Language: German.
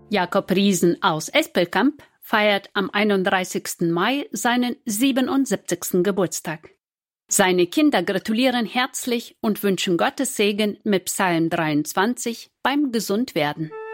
Jakob Riesen aus Espelkamp feiert am 31. Mai seinen 77. Geburtstag. Seine Kinder gratulieren herzlich und wünschen Gottes Segen mit Psalm 23 beim Gesundwerden.